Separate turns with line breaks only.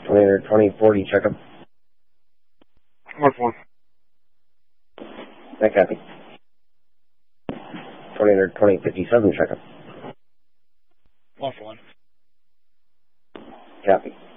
2040 checkup.
Mark 1.
I copy. 2057 checkup.
Mark 1.
Copy.